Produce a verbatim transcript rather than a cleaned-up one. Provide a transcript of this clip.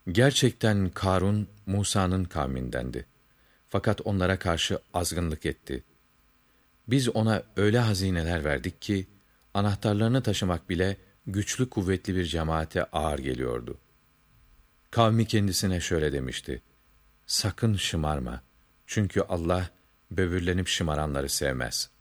Gerçekten Karun, Musa'nın kavmindendi. Fakat onlara karşı azgınlık etti. Biz ona öyle hazineler verdik ki, anahtarlarını taşımak bile güçlü kuvvetli bir cemaate ağır geliyordu. Kavmi kendisine şöyle demişti: sakın şımarma. Çünkü Allah böbürlenip şımaranları sevmez.''